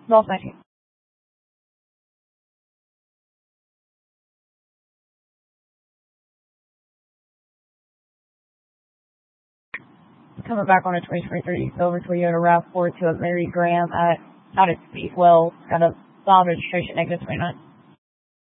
Ball 19. Coming back on a 2023 silver Toyota RAV4 to a Mary Graham out at Speedwell. Got a solid registration, negative 29.